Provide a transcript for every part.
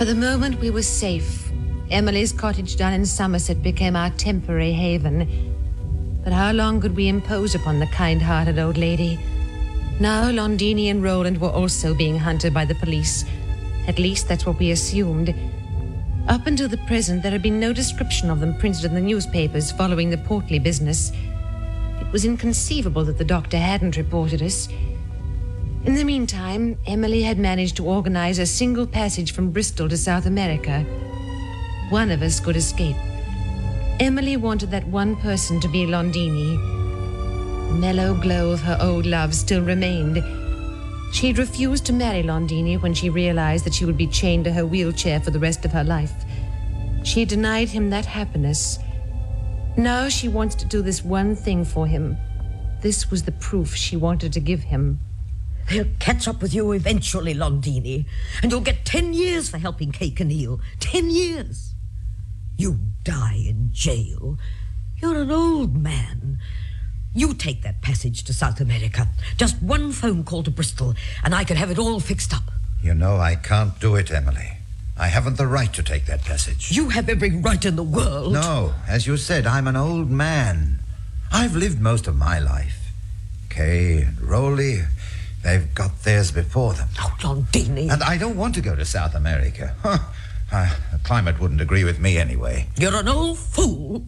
For the moment, we were safe. Emily's cottage down in Somerset became our temporary haven. But how long could we impose upon the kind-hearted old lady? Now Londini and Roland were also being hunted by the police. At least that's what we assumed. Up until the present, there had been no description of them printed in the newspapers following the Portley business. It was inconceivable that the doctor hadn't reported us. In the meantime, Emily had managed to organize a single passage from Bristol to South America. One of us could escape. Emily wanted that one person to be Londini. The mellow glow of her old love still remained. She'd refused to marry Londini when she realized that she would be chained to her wheelchair for the rest of her life. She had denied him that happiness. Now she wants to do this one thing for him. This was the proof she wanted to give him. They'll catch up with you eventually, Londini, and you'll get 10 years for helping Kay Kenneal. 10 years. You die in jail. You're an old man. You take that passage to South America. Just one phone call to Bristol, and I can have it all fixed up. You know, I can't do it, Emily. I haven't the right to take that passage. You have every right in the world. No, as you said, I'm an old man. I've lived most of my life. Kay and Rowley, they've got theirs before them. Oh, Londini. And I don't want to go to South America. The climate wouldn't agree with me anyway. You're an old fool.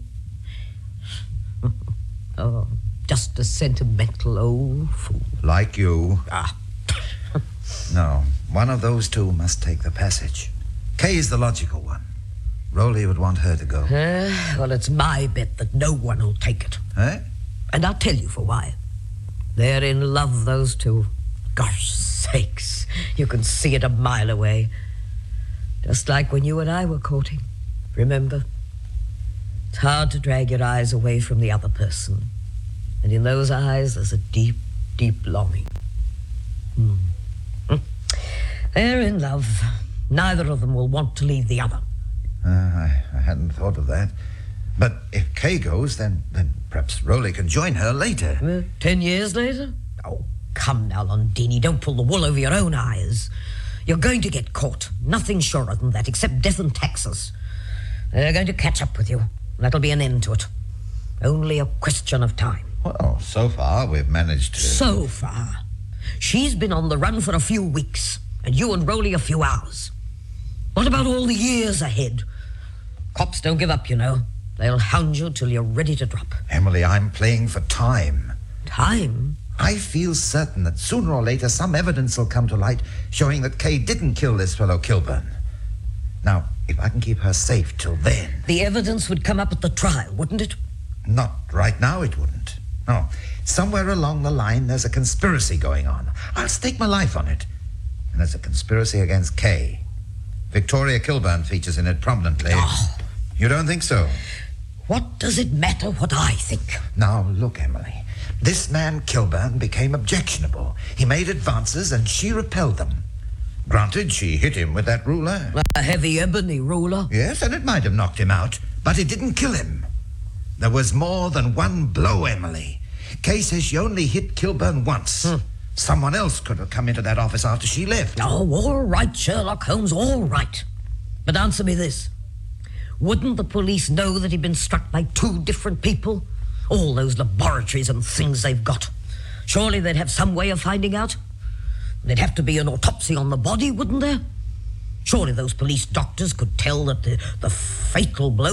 Oh, just a sentimental old fool. Like you. Ah. No, one of those two must take the passage. Kay's the logical one. Rowley would want her to go. Well, it's my bet that no one will take it. Eh? And I'll tell you for why. They're in love, those two. Gosh sakes, you can see it a mile away. Just like when you and I were courting. Remember? It's hard to drag your eyes away from the other person. And in those eyes, there's a deep, deep longing. They're in love. Neither of them will want to leave the other. I hadn't thought of that. But if Kay goes, then perhaps Rowley can join her later. 10 years later? Oh, come now, Londini. Don't pull the wool over your own eyes. You're going to get caught. Nothing surer than that, except death and taxes. They're going to catch up with you. That'll be an end to it. Only a question of time. Well, so far we've managed to... So far. She's been on the run for a few weeks, and you and Rowley a few hours. What about all the years ahead? Cops don't give up, you know. They'll hound you till you're ready to drop. Emily, I'm playing for time. Time? I feel certain that sooner or later some evidence will come to light showing that Kay didn't kill this fellow Kilburn. Now, if I can keep her safe till then... The evidence would come up at the trial, wouldn't it? Not right now, it wouldn't. No, somewhere along the line there's a conspiracy going on. I'll stake my life on it. And there's a conspiracy against Kay. Victoria Kilburn features in it prominently. Oh. You don't think so? What does it matter what I think? Now, look, Emily. This man Kilburn became objectionable. He made advances and she repelled them. Granted, she hit him with that ruler. A heavy ebony ruler? Yes, and it might have knocked him out, but it didn't kill him. There was more than one blow, Emily. Kay says she only hit Kilburn once. Someone else could have come into that office after she left. Oh, all right, Sherlock Holmes, all right. But answer me this. Wouldn't the police know that he'd been struck by two different people? All those laboratories and things they've got. Surely they'd have some way of finding out. There'd have to be an autopsy on the body, wouldn't there? Surely those police doctors could tell that the fatal blow